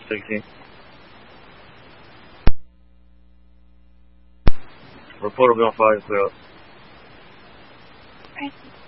16. Report will be on fire, clear up. Right.